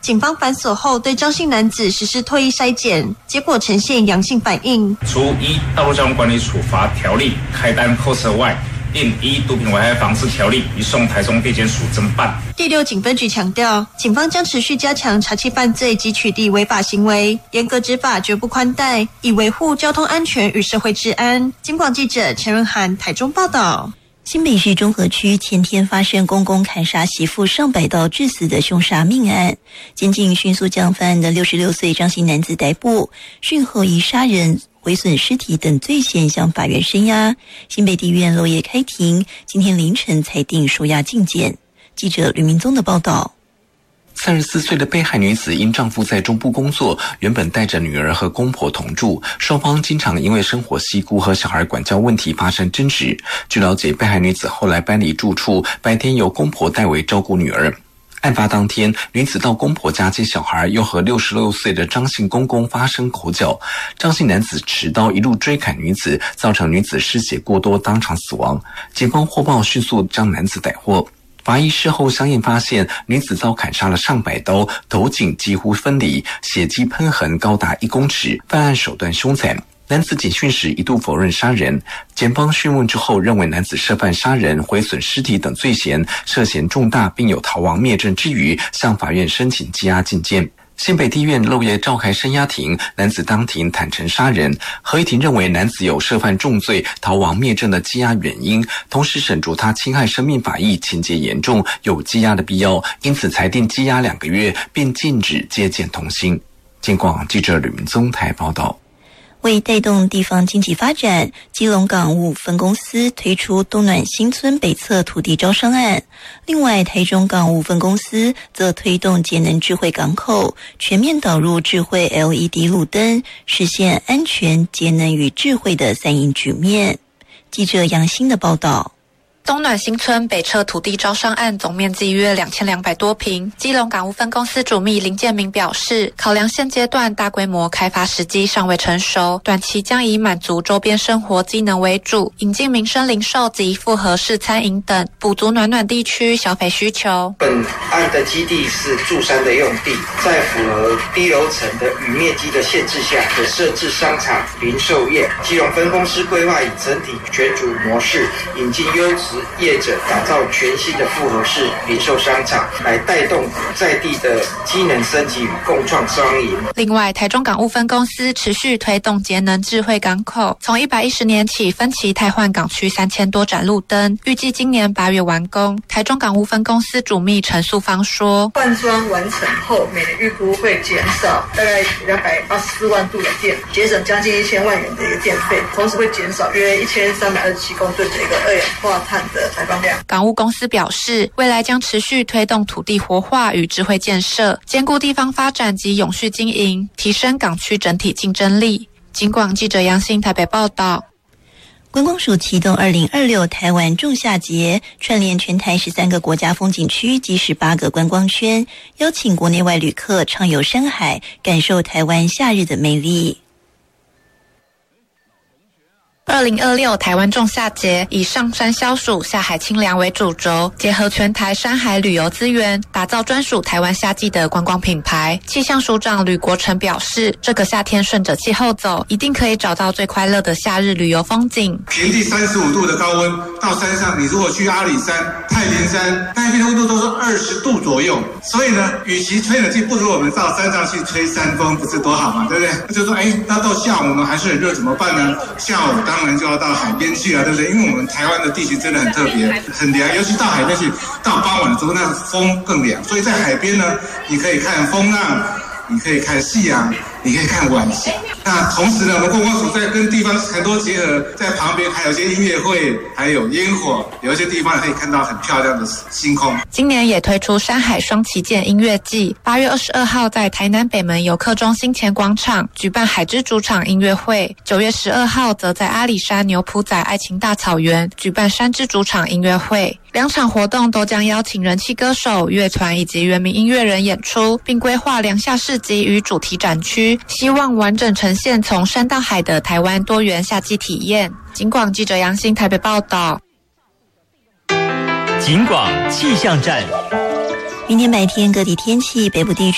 警方反锁后对张姓男子实施唾液筛检，结果呈现阳性反应。 除依道路交通管理处罚条例开单扣车外，另依毒品危害防治条例移送台中地检署侦办。 第6警分局强调，警方将持续加强查缉犯罪及取缔违法行为，严格执法，绝不宽待，以维护交通安全与社会治安。警广记者陈润涵台中报道。 新北市中和区前天发生公公砍杀媳妇上百刀致死的凶杀命案，检警迅速将犯案的66岁张姓男子逮捕，讯后以杀人、毁损尸体等罪嫌向法院声押。新北地院漏夜开庭，今天凌晨裁定收押禁检。记者吕明宗的报道。 34岁的被害女子因丈夫在中部工作，原本带着女儿和公婆同住，双方经常因为生活习惯和小孩管教问题发生争执。据了解，被害女子后来搬离住处，白天由公婆代为照顾女儿。案发当天，女子到公婆家接小孩，又和66岁的张姓公公发生口角。张姓男子持刀一路追砍女子，造成女子失血过多，当场死亡。警方获报迅速将男子逮获。法医事后相验发现，女子遭砍杀了上百刀，头颈几乎分离，血迹喷痕高达1公尺，犯案手段凶残。男子警讯时一度否认杀人，检方讯问之后认为男子涉犯杀人、毁损尸体等罪嫌，涉嫌重大，并有逃亡灭证之余，向法院申请羁押禁见。新北地院漏夜召开声押庭，男子当庭坦承杀人。合议庭认为男子有涉犯重罪、逃亡灭证的羁押原因，同时审酌他侵害生命法益情节严重，有羁押的必要，因此裁定羁押2个月，并禁止接见同行。警广记者吕明宗台报道。 为带动地方经济发展，基隆港务分公司推出东暖新村北侧土地招商案。另外，台中港务分公司则推动节能智慧港口，全面导入智慧 LED 路灯，实现安全、节能与智慧的3赢局面。记者杨欣的报道。 东暖新村北侧土地招商案总面积约2200多坪，基隆港务分公司主秘林建明表示，考量现阶段大规模开发时机尚未成熟，短期将以满足周边生活机能为主，引进民生零售及复合式餐饮等，补足暖暖地区消费需求。 本案的基地是住山的用地，在符合低楼层的与面积的限制下，可设置商场、零售业。基隆分公司规划以整体全组模式，引进优质业者，打造全新的复合式零售商场，来带动在地的机能升级与共创双赢。 另外，台中港务分公司持续推动节能智慧港口，从110年起分期汰换港区3000多盏路灯，预计今年8月完工。台中港务分公司主秘陈素芳说， 换装完成后，每年预估会减少大概284万度的电，节省将近1000万元的一个电费，同时会减少约1327公吨的一个二氧化碳的排放量。 港务公司表示，未来将持续推动土地活化与智慧建设，兼顾地方发展及永续经营，提升港区整体竞争力。警广记者杨欣台北报道。 观光署启动2026台湾仲夏节，串联全台13个国家风景区及18个观光圈，邀请国内外旅客畅游山海，感受台湾夏日的魅力。 2026台湾仲夏节以上山消暑、下海清凉为主轴，结合全台山海旅游资源，打造专属台湾夏季的观光品牌。气象署长吕国成表示，这个夏天顺着气候走，一定可以找到最快乐的夏日旅游风景。 平地35度的高温，到山上，你如果去阿里山、太平山，那边的温度都是20度左右。所以呢，与其吹冷气，不如我们到山上去吹山风，不是多好嘛，对不对？就说，那到下午呢还是很热，怎么办呢？下午当然就要到海边去啊，对不对？因为我们台湾的地形真的很特别，很凉，尤其到海边去，到傍晚的时候，那风更凉。所以在海边呢，你可以看风浪，你可以看夕阳，你可以看晚霞。那同时呢，我们观光署在跟地方很多结合，在旁边还有一些音乐会，还有烟火，有一些地方可以看到很漂亮的星空。 今年也推出山海双旗舰音乐季，8月22号在台南北门游客中心前广场举办海之主场音乐会，9月12号则在阿里山牛埔仔爱情大草原举办山之主场音乐会。2场活动都将邀请人气歌手、乐团以及原民音乐人演出，并规划良夏市集与主题展区，希望完整呈现从山到海的台湾多元夏季体验。警广记者杨欣台北报道。 警广气象站。 明天白天各地天气，北部地区